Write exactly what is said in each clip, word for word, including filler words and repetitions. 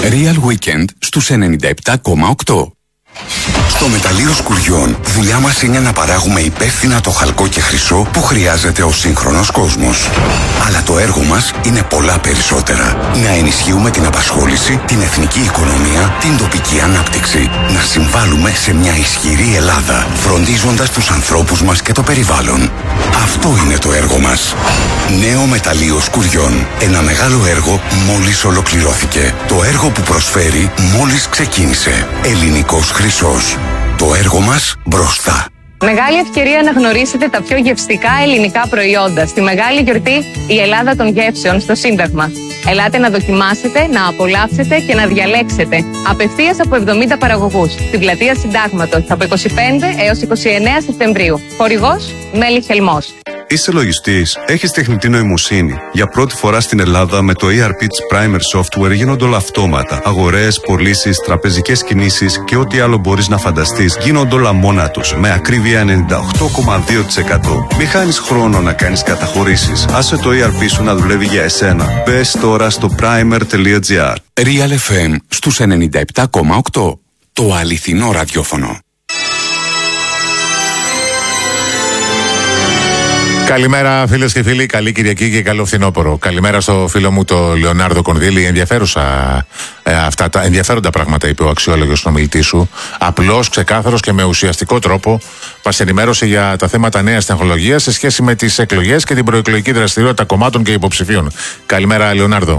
Real Weekend στους ενενήντα επτά κόμμα οκτώ. Στο μεταλλείο Σκουριών, δουλειά μας είναι να παράγουμε υπεύθυνα το χαλκό και χρυσό που χρειάζεται ο σύγχρονος κόσμος. Αλλά το έργο μας είναι πολλά περισσότερα. Να ενισχύουμε την απασχόληση, την εθνική οικονομία, την τοπική ανάπτυξη. Να συμβάλλουμε σε μια ισχυρή Ελλάδα, φροντίζοντας τους ανθρώπους μας και το περιβάλλον. Αυτό είναι το έργο μας. Νέο μεταλλείο Σκουριών. Ένα μεγάλο έργο μόλις ολοκληρώθηκε. Το έργο που προσφέρει μόλις ξεκίνησε. Ελληνικός χρυσός. Το έργο μας μπροστά. Μεγάλη ευκαιρία να γνωρίσετε τα πιο γευστικά ελληνικά προϊόντα στη μεγάλη γιορτή «Η Ελλάδα των Γεύσεων» στο Σύνταγμα. Ελάτε να δοκιμάσετε, να απολαύσετε και να διαλέξετε απευθείας από εβδομήντα παραγωγούς στην πλατεία Συντάγματος από είκοσι πέντε έως είκοσι εννέα Σεπτεμβρίου. Χορηγός Μέλη Χελμός. Είσαι λογιστής, έχεις τεχνητή νοημοσύνη. Για πρώτη φορά στην Ελλάδα με το ι αρ πι της Primer Software γίνονται όλα αυτόματα. Αγορές, πωλήσεις, τραπεζικές κινήσεις και ό,τι άλλο μπορείς να φανταστείς γίνονται όλα μόνα τους με ακρίβεια ενενήντα οκτώ κόμμα δύο τοις εκατό. Μη χάνεις χρόνο να κάνεις καταχωρήσεις. Άσε το ι αρ πι σου να δουλεύει για εσένα. Μπες τώρα στο primer τελεία gr. Real εφ εμ στους ενενήντα επτά κόμμα οκτώ. Το αληθινό ραδιόφωνο. Καλημέρα φίλες και φίλοι, καλή Κυριακή και καλό φθινόπωρο. Καλημέρα στο φίλο μου το Λεωνάρδο Κονδύλη. Ενδιαφέρουσα ε, αυτά τα ενδιαφέροντα πράγματα είπε ο αξιόλογος συνομιλητής σου. Απλός, ξεκάθαρος και με ουσιαστικό τρόπο μας ενημέρωσε για τα θέματα νέας τεχνολογίας σε σχέση με τις εκλογές και την προεκλογική δραστηριότητα κομμάτων και υποψηφίων. Καλημέρα Λεωνάρδο.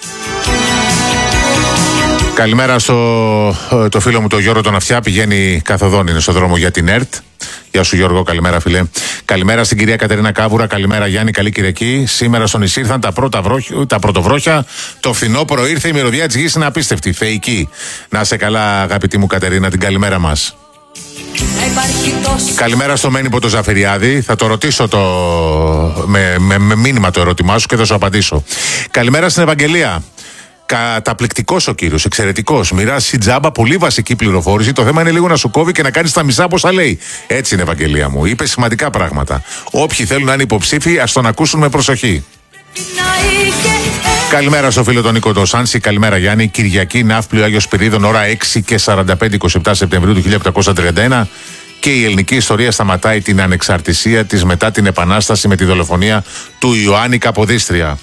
Καλημέρα στο το φίλο μου το Γιώργο τον Αυτιά, πηγαίνει καθοδόν, είναι στο δρόμο για την ΕΡΤ. Γεια σου Γιώργο, καλημέρα φίλε. Καλημέρα στην κυρία Κατερίνα Κάβουρα, καλημέρα Γιάννη, καλή Κυριακή. Σήμερα στο νησί ήρθαν τα, πρώτα βρόχ, τα πρωτοβρόχια. Το φθινόπωρο ήρθε, η μυρωδιά της γης είναι απίστευτη, φεϊκή. Να είσαι καλά αγαπητή μου Κατερίνα, την καλημέρα μας. Καλημέρα στο Μένυπο το Ζαφυριάδη. Θα το ρωτήσω το... με, με, με μήνυμα το ερώτημά σου και θα σου απαντήσω. Καλημέρα στην Ευαγγελία. Καταπληκτικός ο κύριος, εξαιρετικός. Μοιράζει τζάμπα, πολύ βασική πληροφόρηση. Το θέμα είναι λίγο να σου κόβει και να κάνεις τα μισά όπως θα λέει. Έτσι είναι, Ευαγγελία μου. Είπε σημαντικά πράγματα. Όποιοι θέλουν να είναι υποψήφοι, ας τον ακούσουν με προσοχή. Καλημέρα στο φίλο τον Νίκο Ντοσάνση. Καλημέρα Γιάννη. Κυριακή, Ναύπλιο Άγιος Πυρίδων, ώρα έξι και σαράντα πέντε είκοσι επτά Σεπτεμβρίου του χίλια οκτακόσια τριάντα ένα. Και η ελληνική ιστορία σταματάει την ανεξαρτησία της μετά την Επανάσταση με τη δολοφονία του Ιωάννη Καποδίστρια.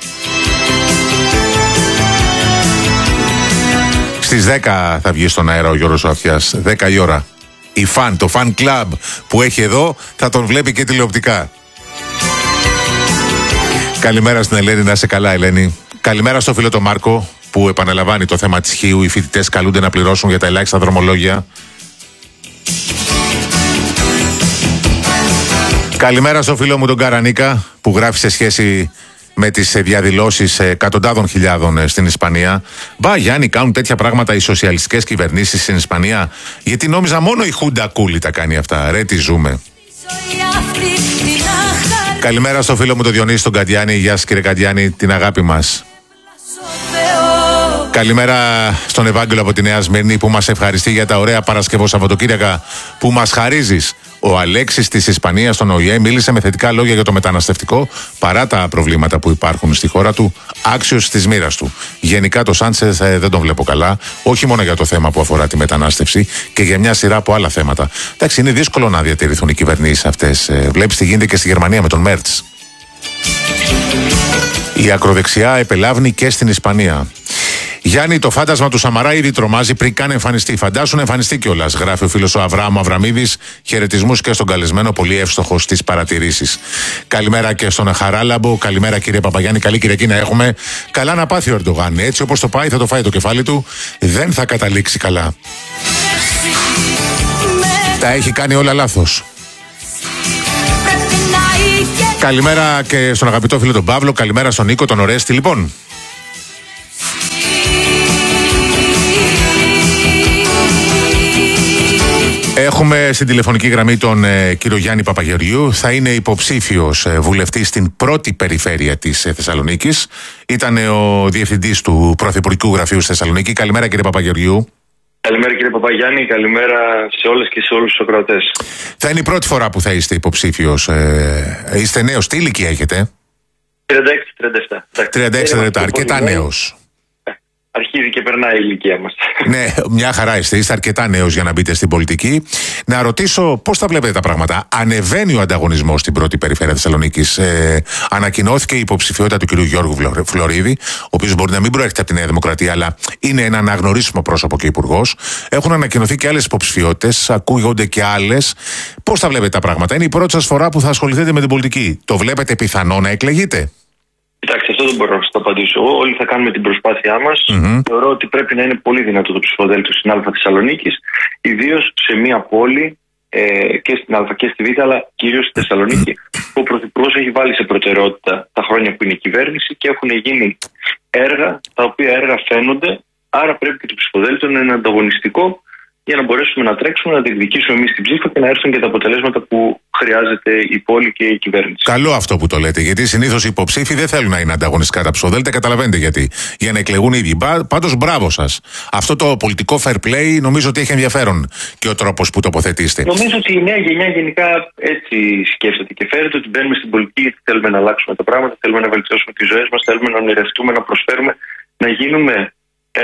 Στις δέκα θα βγει στον αέρα ο Γιώργος Αυτιάς, δέκα η ώρα. Η φαν, το fan club που έχει εδώ θα τον βλέπει και τηλεοπτικά. Καλημέρα στην Ελένη, να είσαι καλά Ελένη. Καλημέρα στο φίλο τον Μάρκο που επαναλαμβάνει το θέμα της Χίου. Οι φοιτητές καλούνται να πληρώσουν για τα ελάχιστα δρομολόγια. Καλημέρα στο φίλο μου τον Καρανίκα που γράφει σε σχέση με τις διαδηλώσεις εκατοντάδων χιλιάδων στην Ισπανία. Μπα Γιάννη, κάνουν τέτοια πράγματα οι σοσιαλιστικές κυβερνήσεις στην Ισπανία? Γιατί νόμιζα μόνο η Χούντα Κούλη τα κάνει αυτά. Ρε τι ζούμε. Καλημέρα στο φίλο μου τον Διονύση τον Καντιάνη. Γεια σας κύριε Καντιάνη, την αγάπη μας. Καλημέρα στον Ευάγγελο από τη Νέα Σμύρνη που μας ευχαριστεί για τα ωραία Παρασκευό Σαββατοκύριακα που μας χαρίζεις. Ο Αλέξης της Ισπανίας στον Ο Η Ε μίλησε με θετικά λόγια για το μεταναστευτικό παρά τα προβλήματα που υπάρχουν στη χώρα του, άξιος της μοίρας του. Γενικά το Σάντσεθ ε, δεν τον βλέπω καλά, όχι μόνο για το θέμα που αφορά τη μετανάστευση και για μια σειρά από άλλα θέματα. Εντάξει, είναι δύσκολο να διατηρηθούν οι κυβερνήσεις αυτές. Ε, βλέπεις τι γίνεται και στη Γερμανία με τον Μέρτς. Η ακροδεξιά επελάβνει και στην Ισπανία. Γιάννη, το φάντασμα του Σαμαρά ήδη τρομάζει πριν καν εμφανιστεί. Φαντάσου να εμφανιστεί κιόλας, γράφει ο φίλος ο Αβραάμ Αβραμίδης. Χαιρετισμούς και στον καλεσμένο, πολύ εύστοχος στις παρατηρήσεις. Καλημέρα και στον Χαράλαμπο. Καλημέρα κύριε Παπαγιάννη. Καλή Κυριακή να έχουμε. Καλά να πάθει ο Ερντογάν. Έτσι όπως το πάει, θα το φάει το κεφάλι του. Δεν θα καταλήξει καλά. Τα έχει κάνει όλα λάθος. Καλημέρα και στον αγαπητό φίλο τον Παύλο. Καλημέρα στον Νίκο, τον Ορέστη. Λοιπόν. Έχουμε στην τηλεφωνική γραμμή τον ε, κύριο Γιάννη Παπαγεωργιού. Θα είναι υποψήφιος ε, βουλευτής στην πρώτη περιφέρεια της ε, Θεσσαλονίκης. Ήταν ε, ο διευθυντής του Πρωθυπουργικού Γραφείου στη Θεσσαλονίκη. Καλημέρα κύριε Παπαγεωργιού. Καλημέρα κύριε Παπαγιάννη, καλημέρα σε όλες και σε όλους τους ακροατές. Θα είναι η πρώτη φορά που θα είστε υποψήφιος. Ε, είστε νέος, τι ηλικία έχετε? τριάντα έξι τριάντα επτά. τριάντα έξι τριάντα επτά, αρκετά νέος. αρχίζει και περνάει η ηλικία μας. Ναι, μια χαρά είστε. Είστε αρκετά νέος για να μπείτε στην πολιτική. Να ρωτήσω πώς τα βλέπετε τα πράγματα. Ανεβαίνει ο ανταγωνισμός στην πρώτη περιφέρεια Θεσσαλονίκης. Ε, ανακοινώθηκε η υποψηφιότητα του κ. Γιώργου Φλωρίδη, ο οποίος μπορεί να μην προέρχεται από τη Νέα Δημοκρατία, αλλά είναι ένα αναγνωρίσιμο πρόσωπο και υπουργός. Έχουν ανακοινωθεί και άλλες υποψηφιότητες, ακούγονται και άλλες. Πώς τα βλέπετε τα πράγματα? Είναι η πρώτη σας φορά που θα ασχοληθείτε με την πολιτική. Το βλέπετε πιθανό να εκλεγείτε? Κοιτάξτε, αυτό δεν μπορώ να σας το απαντήσω. Όλοι θα κάνουμε την προσπάθειά μας. Mm-hmm. Θεωρώ ότι πρέπει να είναι πολύ δυνατό το ψηφοδέλτιο στην Α Θεσσαλονίκης, ιδίως σε μια πόλη ε, και στην Α και στη Β, αλλά κυρίως στη Θεσσαλονίκη, που ο Πρωθυπουργός έχει βάλει σε προτεραιότητα τα χρόνια που είναι η κυβέρνηση και έχουν γίνει έργα, τα οποία έργα φαίνονται. Άρα πρέπει και το ψηφοδέλτιο να είναι ανταγωνιστικό, για να μπορέσουμε να τρέξουμε, να διεκδικήσουμε εμείς την ψήφα και να έρθουν και τα αποτελέσματα που χρειάζεται η πόλη και η κυβέρνηση. Καλό αυτό που το λέτε, γιατί συνήθως οι υποψήφοι δεν θέλουν να είναι ανταγωνιστικά τα ψηφοδέλτια. Καταλαβαίνετε γιατί. Για να εκλεγούν οι ίδιοι. Πάντως, μπράβο σας. Αυτό το πολιτικό fair play νομίζω ότι έχει ενδιαφέρον και ο τρόπος που τοποθετήσετε. Νομίζω ότι η νέα γενιά γενικά έτσι σκέφτεται και φέρεται ότι μπαίνουμε στην πολιτική γιατί θέλουμε να αλλάξουμε τα πράγματα, θέλουμε να βελτιώσουμε τις ζωές μας, θέλουμε να ονειρευτούμε, να προσφέρουμε, να γίνουμε. Ε,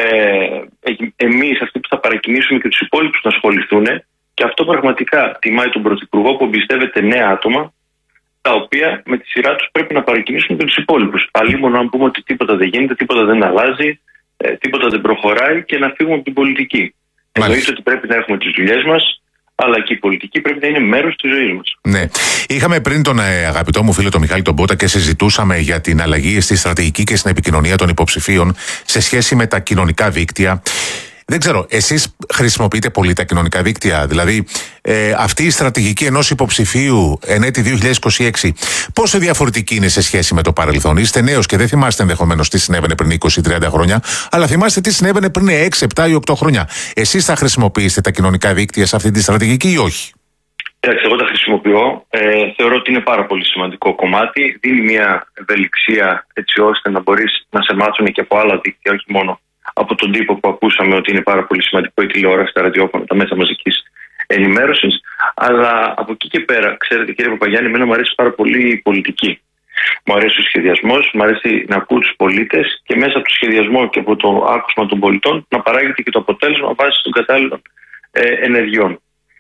εμείς αυτοί που θα παρακινήσουμε και τους υπόλοιπους να ασχοληθούν, και αυτό πραγματικά τιμάει τον Πρωθυπουργό που εμπιστεύεται νέα άτομα, τα οποία με τη σειρά τους πρέπει να παρακινήσουν και τους υπόλοιπους. Αλλήμον αν πούμε ότι τίποτα δεν γίνεται, τίποτα δεν αλλάζει, ε, τίποτα δεν προχωράει και να φύγουμε από την πολιτική. Εννοείται ότι πρέπει να έχουμε τις δουλειές μας, αλλά και η πολιτική πρέπει να είναι μέρος της ζωής μας. Ναι. Είχαμε πριν τον ε, αγαπητό μου φίλο τον Μιχάλη τον Μπότα και συζητούσαμε για την αλλαγή στη στρατηγική και στην επικοινωνία των υποψηφίων σε σχέση με τα κοινωνικά δίκτυα. Δεν ξέρω, εσείς χρησιμοποιείτε πολύ τα κοινωνικά δίκτυα? Δηλαδή, ε, αυτή η στρατηγική ενός υποψηφίου εν έτη δύο χιλιάδες είκοσι έξι, πόσο διαφορετική είναι σε σχέση με το παρελθόν? Είστε νέος και δεν θυμάστε ενδεχομένως τι συνέβαινε πριν είκοσι με τριάντα χρόνια, αλλά θυμάστε τι συνέβαινε πριν έξι, επτά ή οκτώ χρόνια. Εσείς θα χρησιμοποιήσετε τα κοινωνικά δίκτυα σε αυτή τη στρατηγική ή όχι? Εντάξει, εγώ τα χρησιμοποιώ. Ε, θεωρώ ότι είναι πάρα πολύ σημαντικό κομμάτι. Δίνει μια ευελιξία έτσι ώστε να μπορείς να σε μάθουν και από άλλα δίκτυα, όχι μόνο από τον τύπο που ακούσαμε ότι είναι πάρα πολύ σημαντικό, η τηλεόραση, τα ραδιόφωνα, τα μέσα μαζικής ενημέρωσης. Αλλά από εκεί και πέρα, ξέρετε κύριε Παπαγιάννη, εμένα μου αρέσει πάρα πολύ η πολιτική. Μου αρέσει ο σχεδιασμός, μου αρέσει να ακούω τους πολίτες και μέσα από το σχεδιασμό και από το άκουσμα των πολιτών να παράγεται και το αποτέλεσμα βάσει των κατάλληλων ε, ενεργειών.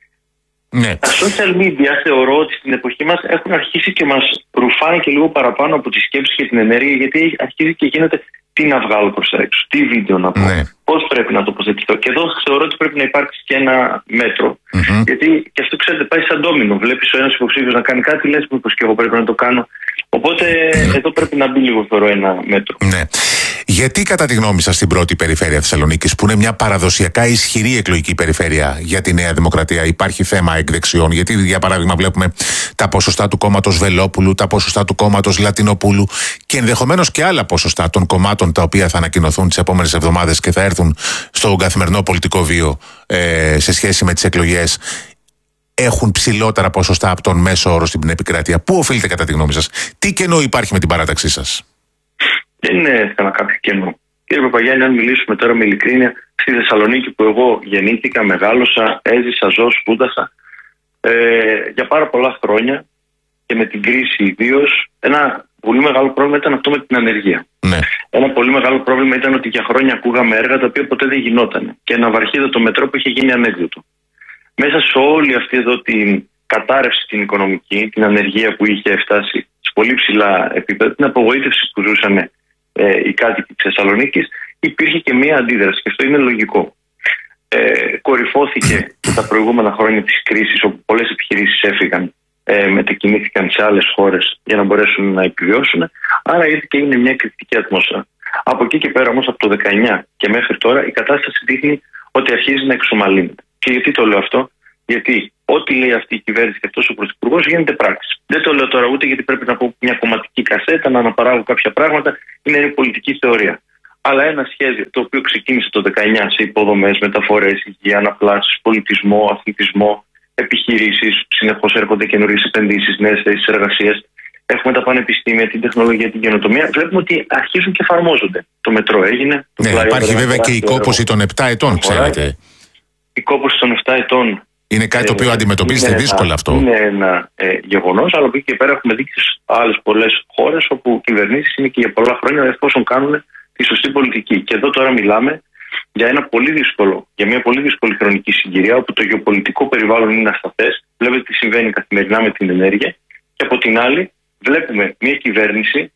Ναι. Τα social media θεωρώ ότι στην εποχή μας έχουν αρχίσει και μας ρουφάνε και λίγο παραπάνω από τη σκέψη και την ενέργεια, γιατί αρχίζει και γίνεται τι να βγάλω προς τα έξω, τι βίντεο να πω, ναι. πώς πρέπει να τοποθετηθώ. Και εδώ θεωρώ ότι πρέπει να υπάρξει και ένα μέτρο. Mm-hmm. Γιατί και αυτό ξέρετε πάει σαν ντόμινο. Βλέπεις ο ένας υποψήφιος να κάνει κάτι, λες μήπως και εγώ πρέπει να το κάνω. Οπότε mm. εδώ πρέπει να μπει λίγο θεωρώ ένα μέτρο. Ναι. Γιατί κατά τη γνώμη σας στην πρώτη περιφέρεια Θεσσαλονίκης, που είναι μια παραδοσιακά ισχυρή εκλογική περιφέρεια για τη Νέα Δημοκρατία, υπάρχει θέμα εκδεξιών? Γιατί για παράδειγμα βλέπουμε τα ποσοστά του κόμματος Βελόπουλου, τα ποσοστά του κόμματος Λατινοπούλου και ενδεχομένως και άλλα ποσοστά των κομμάτων τα οποία θα ανακοινωθούν τις επόμενες εβδομάδες και θα έρθουν στο καθημερινό πολιτικό βίο ε, σε σχέση με τις εκλογές, έχουν ψηλότερα ποσοστά από τον μέσο όρο στην επικράτεια. Πού οφείλεται κατά τη γνώμη σας? Τι κενό υπάρχει με την παράταξή σας? Δεν είναι κανένα κάποιο κενό. Κύριε Παπαγιάννη, αν μιλήσουμε τώρα με ειλικρίνεια, στη Θεσσαλονίκη που εγώ γεννήθηκα, μεγάλωσα, έζησα, ζω, σπούδασα ε, για πάρα πολλά χρόνια και με την κρίση ιδίως, ένα πολύ μεγάλο πρόβλημα ήταν αυτό με την ανεργία. Ναι. Ένα πολύ μεγάλο πρόβλημα ήταν ότι για χρόνια ακούγαμε έργα τα οποία ποτέ δεν γινόταν και ένα βαρχίδωτο μετρό που είχε γίνει ανέκδοτο. Μέσα σε όλη αυτή εδώ την κατάρρευση την οικονομική, την ανεργία που είχε φτάσει σε πολύ ψηλά επίπεδα, την απογοήτευση που ζούσαν ε, οι κάτοικοι της Θεσσαλονίκης, υπήρχε και μία αντίδραση και αυτό είναι λογικό. Ε, κορυφώθηκε τα προηγούμενα χρόνια της κρίσης, όπου πολλές επιχειρήσεις έφυγαν, ε, μετακινήθηκαν σε άλλες χώρες για να μπορέσουν να επιβιώσουν. Άρα ήρθε και είναι μια κριτική ατμόσφαιρα. Από εκεί και πέρα όμως, από το δεκαεννιά και μέχρι τώρα, η κατάσταση δείχνει ότι αρχίζει να εξομαλύνεται. Και γιατί το λέω αυτό? Γιατί ό,τι λέει αυτή η κυβέρνηση και αυτός ο πρωθυπουργός γίνεται πράξη. Δεν το λέω τώρα ούτε γιατί πρέπει να πω μια κομματική κασέτα, να αναπαράγω κάποια πράγματα, είναι μια πολιτική θεωρία. Αλλά ένα σχέδιο το οποίο ξεκίνησε το δεκαεννιά σε υποδομές, μεταφορές, υγεία, αναπλάσεις, πολιτισμό, αθλητισμό, επιχειρήσεις, συνεχώς έρχονται καινούριες επενδύσεις, νέες θέσεις εργασίας. Έχουμε τα πανεπιστήμια, την τεχνολογία, την καινοτομία. Βλέπουμε ότι αρχίζουν και εφαρμόζονται. Το μετρό έγινε. Ναι, το υπάρχει βέβαια και η κόπωση των επτά ετών, ξέρετε. Η κόπωση των επτά ετών. Είναι κάτι το οποίο ε, αντιμετωπίζεται δύσκολα ένα, αυτό. Είναι ένα ε, γεγονός, αλλά από εκεί και πέρα έχουμε δείξει σε άλλες πολλές χώρες όπου κυβερνήσεις είναι και για πολλά χρόνια εφόσον κάνουν τη σωστή πολιτική. Και εδώ τώρα μιλάμε για ένα πολύ δύσκολο, για μια πολύ δύσκολη χρονική συγκυρία, όπου το γεωπολιτικό περιβάλλον είναι ασταθές. Βλέπετε τι συμβαίνει καθημερινά με την ενέργεια. Και από την άλλη, βλέπουμε μια κυβέρνηση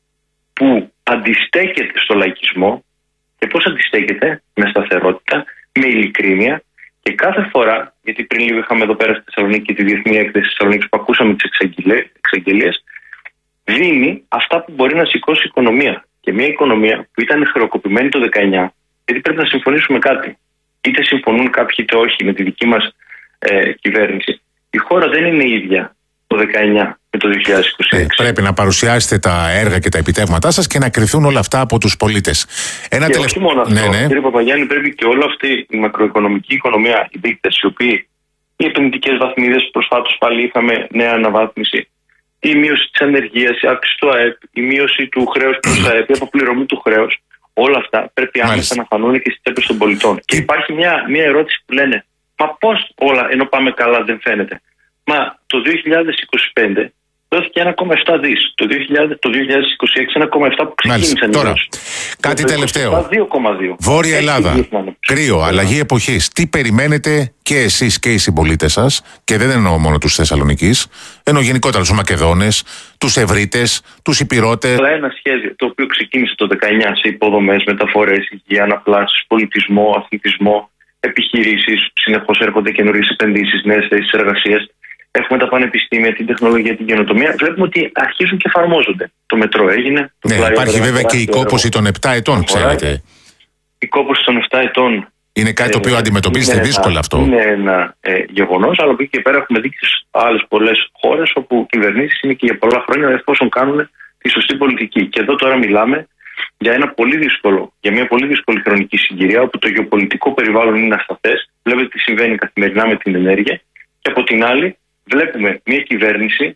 που αντιστέκεται στο λαϊκισμό. Και πώς αντιστέκεται? Με σταθερότητα, με ειλικρίνεια. Και κάθε φορά, γιατί πριν λίγο είχαμε εδώ πέρα στη Θεσσαλονίκη τη διεθνή έκθεση της Θεσσαλονίκης που ακούσαμε τις εξαγγελίες, δίνει αυτά που μπορεί να σηκώσει η οικονομία. Και μια οικονομία που ήταν χρεοκοπημένη το δεκαεννιά, γιατί πρέπει να συμφωνήσουμε κάτι. Είτε συμφωνούν κάποιοι είτε όχι με τη δική μας ε, κυβέρνηση. Η χώρα δεν είναι ίδια το δεκαεννιά με το δύο χιλιάδες είκοσι έξι. Ε, πρέπει να παρουσιάσετε τα έργα και τα επιτεύγματά σας και να κριθούν όλα αυτά από τους πολίτες. Ένα και τελευταίο. Όχι μόνο αυτό, ναι, ναι. κύριε Παπαγιάννη, πρέπει και όλη αυτή η μακροοικονομική οικονομία, οι δείκτες, οι οποίοι, οι επενδυτικές βαθμίδες, προσφάτως πάλι είχαμε νέα αναβάθμιση, η μείωση της ανεργίας, η αύξηση του ΑΕΠ, η μείωση του χρέους προς τα ΑΕΠ, η αποπληρωμή του χρέους, όλα αυτά πρέπει άμεσα να φανούν και στις τσέπες των πολιτών. Και υπάρχει μια, μια ερώτηση που λένε, μα πώς όλα ενώ πάμε καλά δεν φαίνεται? Μα το δύο χιλιάδες είκοσι πέντε δόθηκε ένα κόμμα επτά δις. Το, δύο χιλιάδες, το δύο χιλιάδες είκοσι έξι ένα κόμμα επτά που ξεκίνησαν. Τώρα, κάτι το τελευταίο. δύο κόμμα δύο. Βόρεια Ελλάδα. Κρύο, αλλαγή εποχής. Τι περιμένετε και εσείς και οι συμπολίτες σας, και δεν εννοώ μόνο τους Θεσσαλονικής, εννοώ γενικότερα τους Μακεδόνες, τους Ευρύτες, τους Ηπειρώτες. Αλλά ένα σχέδιο το οποίο ξεκίνησε το δεκαεννιά σε υποδομές, μεταφορές, υγεία, αναπλάσεις, πολιτισμό, αθλητισμό, επιχειρήσεις. Συνεχώς έρχονται καινούριες επενδύσεις, νέες θέσεις εργασίας. Έχουμε τα πανεπιστήμια, την τεχνολογία, την καινοτομία. Βλέπουμε ότι αρχίζουν και εφαρμόζονται. Το μετρό έγινε. Ναι, υπάρχει βέβαια και η κόπωση των επτά ετών, ξέρετε. Η κόπωση των επτά ετών. Είναι κάτι το οποίο ε, αντιμετωπίζετε δύσκολα ένα, αυτό. Είναι ένα ε, γεγονός, αλλά από εκεί και πέρα έχουμε δείξει σε άλλες πολλές χώρες όπου κυβερνήσεις είναι και για πολλά χρόνια εφόσον κάνουν τη σωστή πολιτική. Και εδώ τώρα μιλάμε για ένα πολύ δύσκολο, για μια πολύ δύσκολη χρονική συγκυρία, όπου το γεωπολιτικό περιβάλλον είναι ασταθές. Βλέπετε τι συμβαίνει καθημερινά με την ενέργεια. Και από την άλλη, βλέπουμε μια κυβέρνηση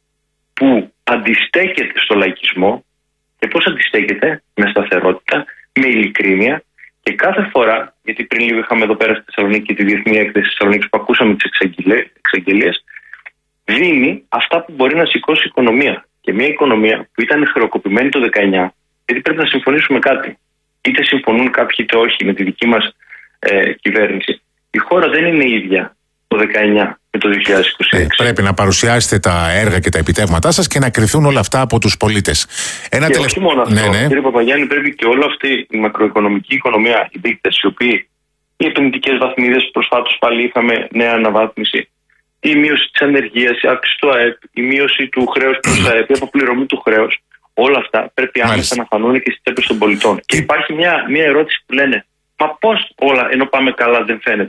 που αντιστέκεται στο λαϊκισμό. Και πώς αντιστέκεται? Με σταθερότητα, με ειλικρίνεια. Και κάθε φορά, γιατί πριν λίγο είχαμε εδώ πέρα στη Θεσσαλονίκη τη διεθνή έκθεση της Θεσσαλονίκης που ακούσαμε τις εξαγγελίες, δίνει αυτά που μπορεί να σηκώσει η οικονομία. Και μια οικονομία που ήταν χρεοκοπημένη το δεκαεννιά, γιατί πρέπει να συμφωνήσουμε κάτι. Είτε συμφωνούν κάποιοι είτε όχι με τη δική μας ε, κυβέρνηση. Η χώρα δεν είναι ίδια το δεκαεννιά με το δύο χιλιάδες είκοσι έξι. Ε, πρέπει να παρουσιάσετε τα έργα και τα επιτεύγματά σας και να κριθούν όλα αυτά από τους πολίτες. Ένα και τελευταίο. όχι μόνο αυτό, ναι, ναι. κύριε Παπαγιάννη, πρέπει και όλη αυτή η μακροοικονομική οικονομία, οι δείκτες, οι οποίοι, οι επενδυτικές βαθμίδες, προσφάτως πάλι είχαμε νέα αναβάθμιση, η μείωση της ανεργίας, η αύξηση του ΑΕΠ, η μείωση του χρέους προς τα ΑΕΠ, η αποπληρωμή του χρέους, όλα αυτά πρέπει άμεσα να φανούν και στις τσέπες των πολιτών. Και υπάρχει μια, μια ερώτηση που λένε, μα πώς όλα ενώ πάμε καλά δεν φαίνεται?